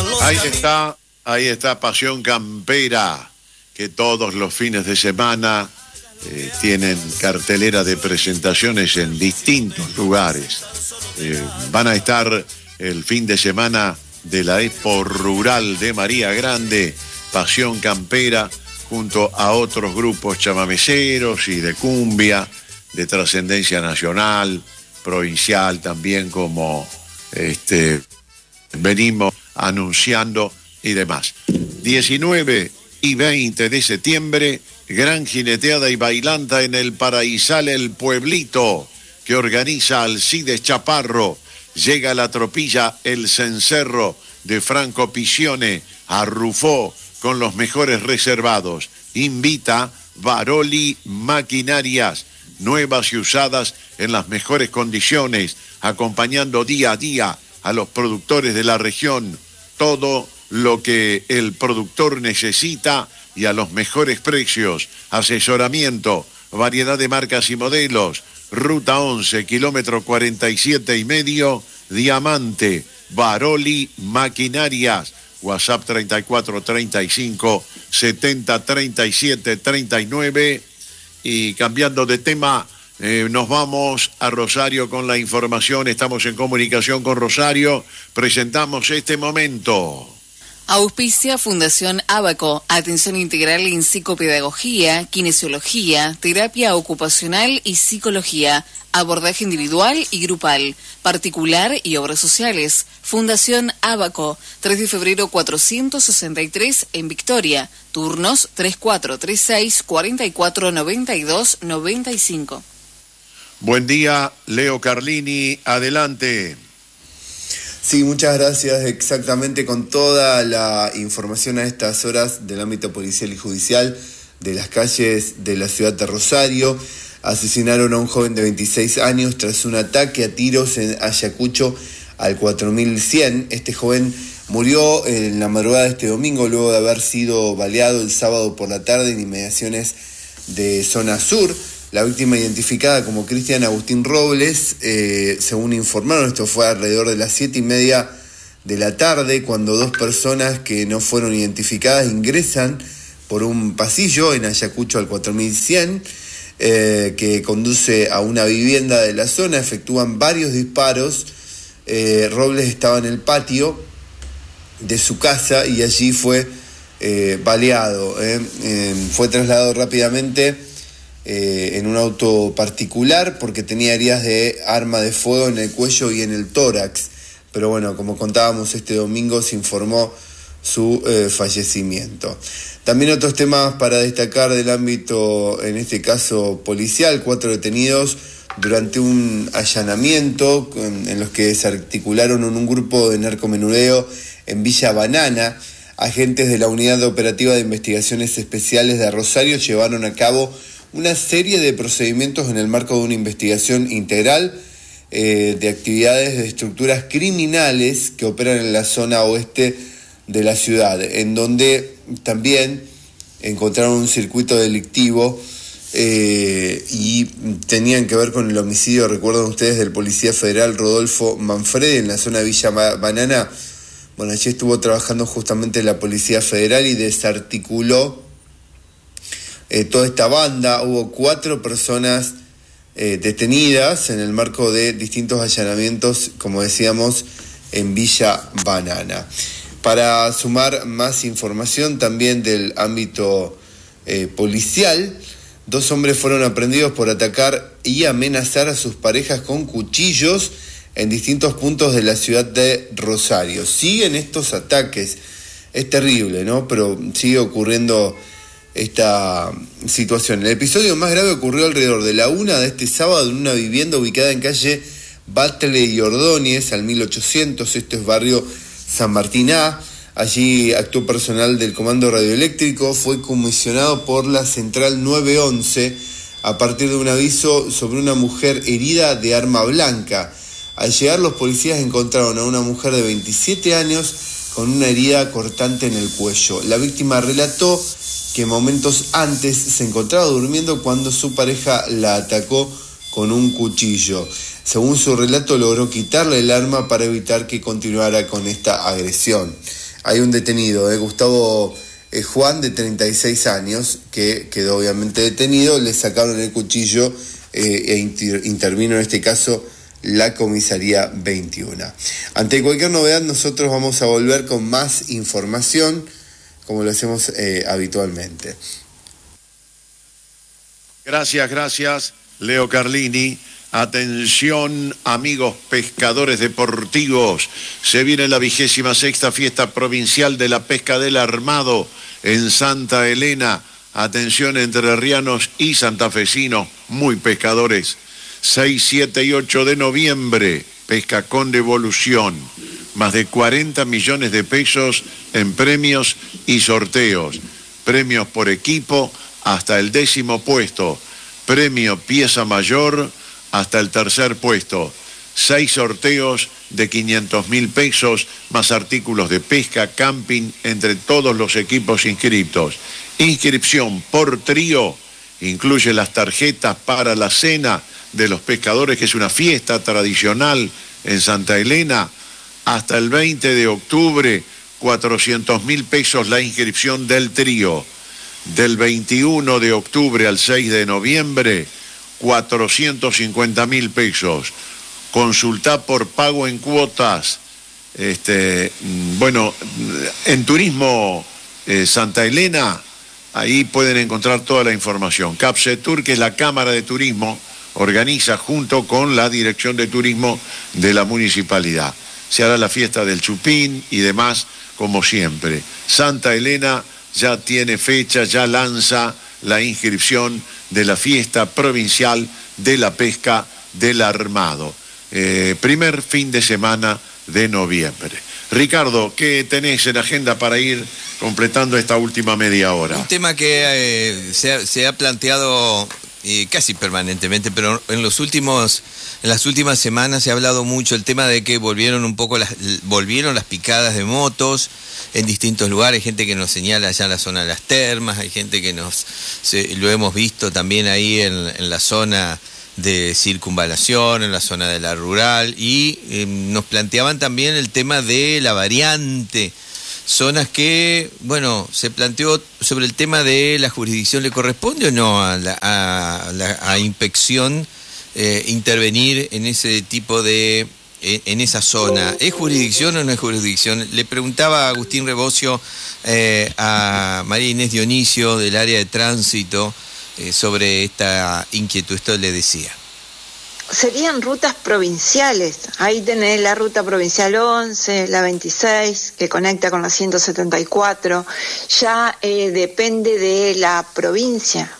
Ahí está Pasión Campera, que todos los fines de semana tienen cartelera de presentaciones en distintos lugares. Van a estar el fin de semana de la Expo Rural de María Grande, Pasión Campera, junto a otros grupos chamameceros y de cumbia, de trascendencia nacional, provincial también, como venimos anunciando y demás. 19 y 20 de septiembre, gran jineteada y bailanta en el Paraísal El Pueblito, que organiza Alcides Chaparro. Llega la tropilla El Cencerro de Franco Picione a Rufó con los mejores reservados. Invita Baroli Maquinarias, nuevas y usadas en las mejores condiciones, acompañando día a día a los productores de la región. Todo lo que el productor necesita y a los mejores precios. Asesoramiento, variedad de marcas y modelos. Ruta 11, kilómetro 47,5, Diamante, Baroli Maquinarias. WhatsApp 3435 70 37 39. Y cambiando de tema, nos vamos a Rosario con la información. Estamos en comunicación con Rosario. Presentamos este momento. Auspicia Fundación Ábaco, atención integral en psicopedagogía, kinesiología, terapia ocupacional y psicología, abordaje individual y grupal, particular y obras sociales. Fundación Ábaco, 3 de febrero 463 en Victoria, turnos 3436 44 92 95. Buen día, Leo Carlini, adelante. Sí, muchas gracias. Exactamente, con toda la información a estas horas del ámbito policial y judicial de las calles de la ciudad de Rosario. Asesinaron a un joven de 26 años tras un ataque a tiros en Ayacucho al 4100. Este joven murió en la madrugada de este domingo luego de haber sido baleado el sábado por la tarde en inmediaciones de zona sur. La víctima, identificada como Cristian Agustín Robles, según informaron, esto fue alrededor de las 7:30 de la tarde, cuando dos personas que no fueron identificadas ingresan por un pasillo en Ayacucho al 4100, que conduce a una vivienda de la zona. Efectúan varios disparos. Robles estaba en el patio de su casa y allí fue baleado. Fue trasladado rápidamente en un auto particular porque tenía heridas de arma de fuego en el cuello y en el tórax. Pero bueno, como contábamos, este domingo se informó su fallecimiento. También otros temas para destacar del ámbito, en este caso policial: 4 detenidos durante un allanamiento en los que se articularon en un grupo de narcomenudeo en Villa Banana. Agentes de la Unidad Operativa de Investigaciones Especiales de Rosario llevaron a cabo una serie de procedimientos en el marco de una investigación integral de actividades de estructuras criminales que operan en la zona oeste de la ciudad, en donde también encontraron un circuito delictivo y tenían que ver con el homicidio, recuerdan ustedes, del policía federal Rodolfo Manfredi en la zona de Villa Banana. Bueno, allí estuvo trabajando justamente la Policía Federal y desarticuló toda esta banda. Hubo 4 personas detenidas en el marco de distintos allanamientos, como decíamos, en Villa Banana. Para sumar más información también del ámbito policial, 2 hombres fueron aprehendidos por atacar y amenazar a sus parejas con cuchillos en distintos puntos de la ciudad de Rosario. Siguen estos ataques, es terrible, ¿no? Pero sigue ocurriendo esta situación. El episodio más grave ocurrió alrededor de la 1 de este sábado en una vivienda ubicada en calle Batle y Ordóñez, al 1800, esto es barrio San Martín A. Allí actuó personal del Comando Radioeléctrico, fue comisionado por la Central 911 a partir de un aviso sobre una mujer herida de arma blanca. Al llegar, los policías encontraron a una mujer de 27 años con una herida cortante en el cuello. La víctima relató que momentos antes se encontraba durmiendo cuando su pareja la atacó con un cuchillo. Según su relato, logró quitarle el arma para evitar que continuara con esta agresión. hay un detenido, Gustavo Juan, de 36 años, que quedó obviamente detenido. Le sacaron el cuchillo intervino en este caso la comisaría 21. Ante cualquier novedad nosotros vamos a volver con más información, como lo hacemos habitualmente. Gracias, Leo Carlini. Atención, amigos pescadores deportivos, se viene la 26ª fiesta provincial de la pesca del armado en Santa Elena. Atención, entrerrianos y santafesinos, muy pescadores. 6, 7 y 8 de noviembre, pesca con devolución. Más de 40 millones de pesos en premios y sorteos. Premios por equipo hasta el 10º puesto. Premio pieza mayor hasta el 3er puesto. 6 sorteos de 500.000 pesos, más artículos de pesca, camping, entre todos los equipos inscritos. Inscripción por trío, incluye las tarjetas para la cena de los pescadores, que es una fiesta tradicional en Santa Elena. Hasta el 20 de octubre, 400.000 pesos la inscripción del trío. Del 21 de octubre al 6 de noviembre, 450.000 pesos. Consulta por pago en cuotas. En Turismo Santa Elena, ahí pueden encontrar toda la información. Capsetur, que es la Cámara de Turismo, organiza junto con la Dirección de Turismo de la Municipalidad. Se hará la fiesta del Chupín y demás, como siempre. Santa Elena ya tiene fecha, ya lanza la inscripción de la fiesta provincial de la pesca del armado. Primer fin de semana de noviembre. Ricardo, ¿qué tenés en agenda para ir completando esta última media hora? Un tema que se ha planteado casi permanentemente, pero en las últimas semanas se ha hablado mucho el tema de que volvieron las picadas de motos en distintos lugares. Gente que nos señala allá en la zona de las termas, hay gente que lo hemos visto también ahí en la zona de circunvalación, en la zona de la rural, y nos planteaban también el tema de la variante, zonas que, se planteó sobre el tema de la jurisdicción. ¿Le corresponde o no a inspección intervenir en ese tipo de, en esa zona? ¿Es jurisdicción o no es jurisdicción? Le preguntaba a Agustín Rebocio a María Inés Dionisio del área de tránsito sobre esta inquietud. Esto le decía. Serían rutas provinciales. Ahí tenés la ruta provincial 11, la 26, que conecta con la 174. Ya depende de la provincia.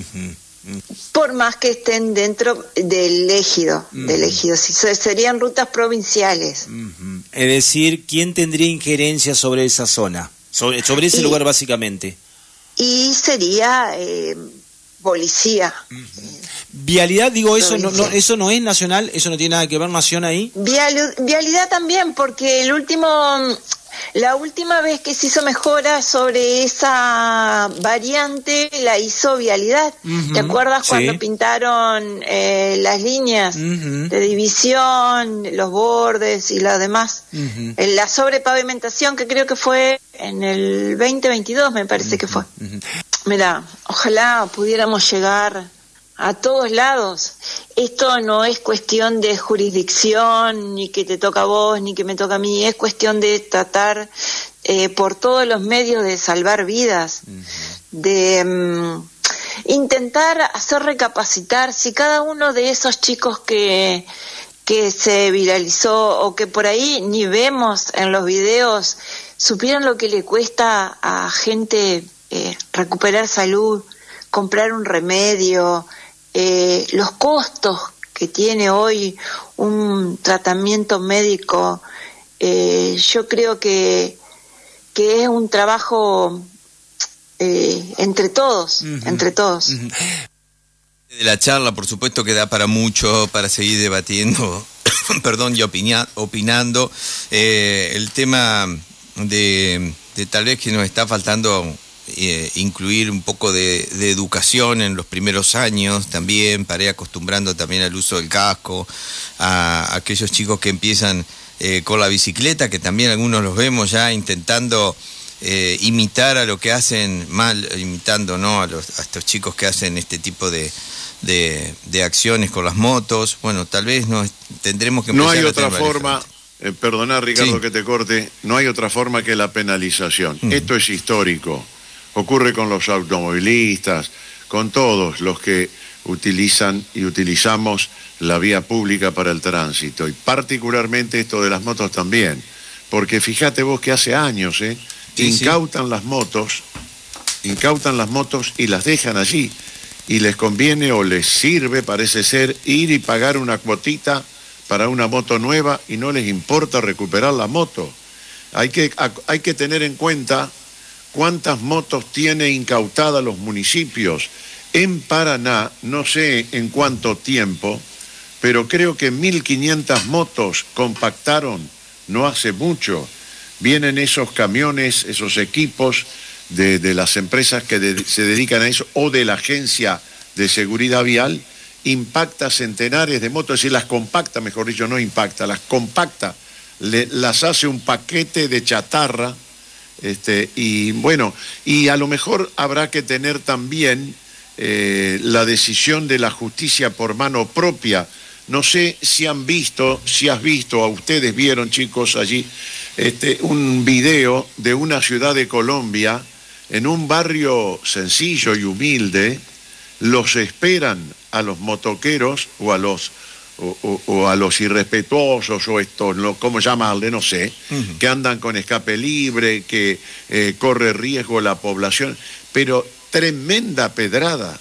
Por más que estén dentro del ejido, serían rutas provinciales. Es decir, ¿quién tendría injerencia sobre esa zona? Sobre ese lugar, básicamente. Y sería policía. Vialidad, digo, eso no es nacional, eso no tiene nada que ver, nación ahí. Vialidad también, porque la última vez que se hizo mejora sobre esa variante la hizo Vialidad. ¿Te acuerdas cuando pintaron las líneas de división, los bordes y lo demás? La sobrepavimentación, que creo que fue en el 2022, me parece que fue. Mira, ojalá pudiéramos llegar a todos lados. Esto no es cuestión de jurisdicción, ni que te toca a vos, ni que me toca a mí. Es cuestión de tratar por todos los medios de salvar vidas, de intentar hacer recapacitar. Si cada uno de esos chicos que se viralizó o que por ahí ni vemos en los videos, supieran lo que le cuesta a gente recuperar salud, comprar un remedio, los costos que tiene hoy un tratamiento médico, yo creo que es un trabajo entre todos. De la charla, por supuesto, que da para mucho, para seguir debatiendo, y opinando. El tema de tal vez que nos está faltando incluir un poco de educación en los primeros años también, para ir acostumbrando también al uso del casco a aquellos chicos que empiezan con la bicicleta, que también algunos los vemos ya intentando imitar a lo que hacen mal, imitando, ¿no?, a estos chicos que hacen este tipo de acciones con las motos. Bueno, tal vez tendremos que empezar. No hay otra forma, perdoná, Ricardo, sí, que te corte, no hay otra forma que la penalización. Esto es histórico, ocurre con los automovilistas, con todos los que utilizan y utilizamos la vía pública para el tránsito, y particularmente esto de las motos también, porque fíjate vos que hace años, sí, incautan las motos y las dejan allí, y les conviene o les sirve, parece ser, ir y pagar una cuotita para una moto nueva, y no les importa recuperar la moto. Hay que tener en cuenta cuántas motos tiene incautadas los municipios. En Paraná, no sé en cuánto tiempo, pero creo que 1.500 motos compactaron no hace mucho. Vienen esos camiones, esos equipos de las empresas que se dedican a eso, o de la Agencia de Seguridad Vial, impacta centenares de motos, es decir, las compacta, mejor dicho, no impacta, las compacta, las hace un paquete de chatarra, y bueno, y a lo mejor habrá que tener también la decisión de la justicia por mano propia. No sé si has visto, a ustedes vieron, chicos, allí, un video de una ciudad de Colombia, en un barrio sencillo y humilde, los esperan a los motoqueros o a los irrespetuosos, o estos, ¿cómo llamarle? No sé, que andan con escape libre, que corre riesgo la población, pero tremenda pedrada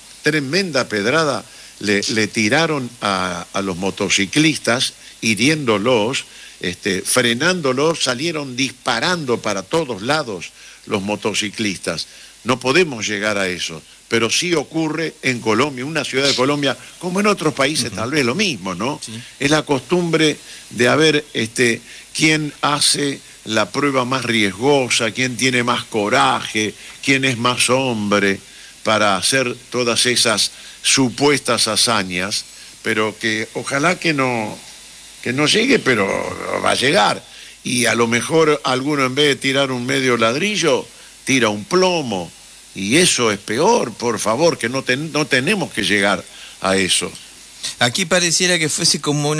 le tiraron a los motociclistas, hiriéndolos, frenándolos, salieron disparando para todos lados los motociclistas. No podemos llegar a eso, pero sí ocurre en Colombia, una ciudad de Colombia, como en otros países tal vez lo mismo, ¿no? Sí. Es la costumbre de haber quién hace la prueba más riesgosa, quién tiene más coraje, quién es más hombre para hacer todas esas supuestas hazañas, pero que ojalá que no llegue, pero va a llegar. Y a lo mejor alguno, en vez de tirar un medio ladrillo, tira un plomo, y eso es peor. Por favor, que no tenemos que llegar a eso. Aquí pareciera que fuese como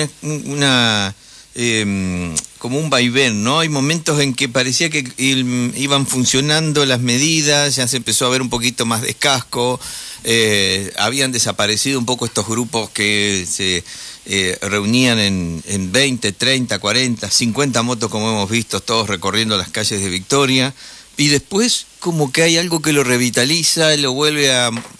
como un vaivén, ¿no? Hay momentos en que parecía que iban funcionando las medidas, ya se empezó a ver un poquito más de casco, habían desaparecido un poco estos grupos que se reunían en 20, 30, 40, 50 motos, como hemos visto, todos recorriendo las calles de Victoria, y después como que hay algo que lo revitaliza, lo vuelve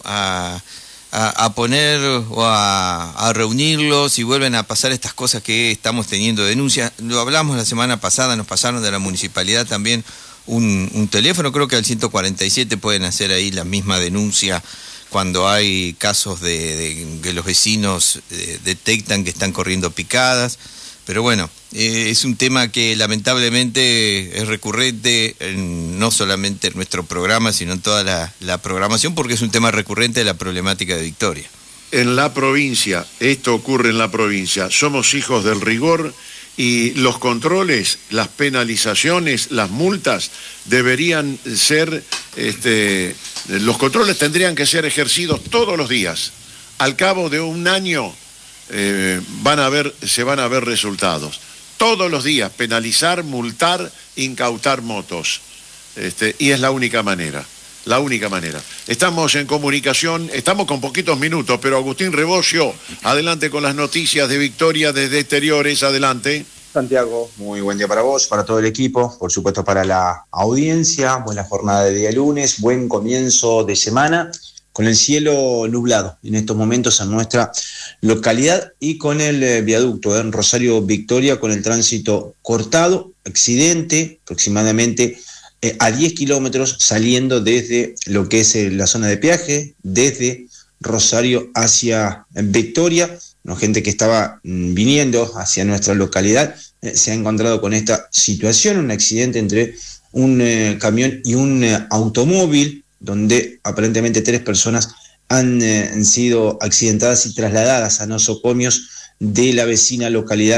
a poner o a reunirlos, y vuelven a pasar estas cosas que estamos teniendo denuncias. Lo hablamos la semana pasada, nos pasaron de la municipalidad también un teléfono, creo que al 147 pueden hacer ahí la misma denuncia cuando hay casos de que los vecinos detectan que están corriendo picadas. Pero bueno, es un tema que lamentablemente es recurrente, no solamente en nuestro programa, sino en toda la programación, porque es un tema recurrente de la problemática de Victoria. En la provincia, esto ocurre en la provincia, somos hijos del rigor, y los controles, las penalizaciones, las multas deberían ser, los controles tendrían que ser ejercidos todos los días. Al cabo de un año se van a ver resultados. Todos los días, penalizar, multar, incautar motos. Y es la única manera. La única manera. Estamos en comunicación, estamos con poquitos minutos, pero Agustín Rebocio, adelante con las noticias de Victoria desde exteriores, adelante. Santiago, muy buen día para vos, para todo el equipo, por supuesto para la audiencia, buena jornada de día lunes, buen comienzo de semana, con el cielo nublado en estos momentos en nuestra localidad, y con el viaducto en Rosario Victoria con el tránsito cortado, accidente aproximadamente a 10 kilómetros saliendo desde lo que es la zona de peaje, desde Rosario hacia Victoria. Gente que estaba viniendo hacia nuestra localidad se ha encontrado con esta situación, un accidente entre un camión y un automóvil, donde aparentemente 3 personas han sido accidentadas y trasladadas a nosocomios de la vecina localidad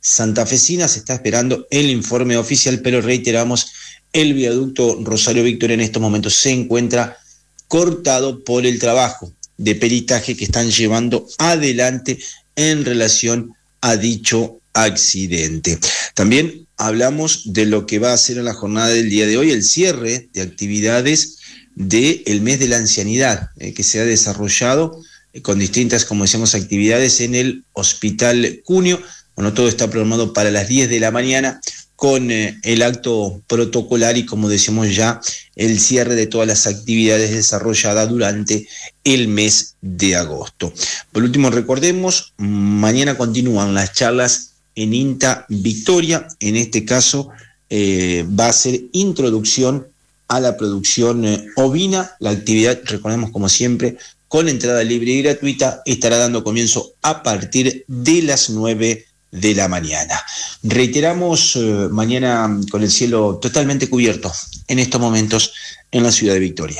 santafesina. Se está esperando el informe oficial, pero reiteramos, el viaducto Rosario Victoria en estos momentos se encuentra cortado por el trabajo de peritaje que están llevando adelante en relación a dicho accidente. También hablamos de lo que va a ser en la jornada del día de hoy, el cierre de actividades del mes de la ancianidad, que se ha desarrollado con distintas, como decíamos, actividades en el Hospital Cunio. Bueno, todo está programado para las 10 de la mañana con el acto protocolar y, como decimos ya, el cierre de todas las actividades desarrolladas durante el mes de agosto. Por último, recordemos, mañana continúan las charlas en INTA Victoria. En este caso va a ser introducción a la producción ovina. La actividad, recordemos como siempre, con entrada libre y gratuita, estará dando comienzo a partir de las 9 de la mañana. Reiteramos, mañana con el cielo totalmente cubierto en estos momentos en la ciudad de Victoria.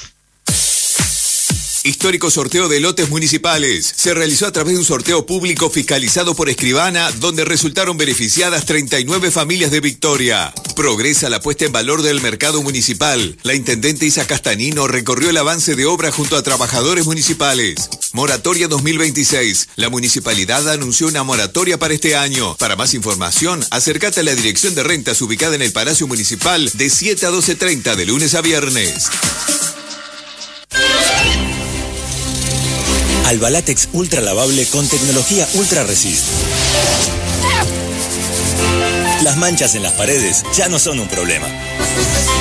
Histórico sorteo de lotes municipales. Se realizó a través de un sorteo público fiscalizado por Escribana, donde resultaron beneficiadas 39 familias de Victoria. Progresa la puesta en valor del mercado municipal. La intendente Isa Castanino recorrió el avance de obra junto a trabajadores municipales. Moratoria 2026. La municipalidad anunció una moratoria para este año. Para más información, acércate a la Dirección de Rentas ubicada en el Palacio Municipal de 7 a 12:30 de lunes a viernes. Albalatex Ultra Lavable con tecnología Ultra Resist. Las manchas en las paredes ya no son un problema.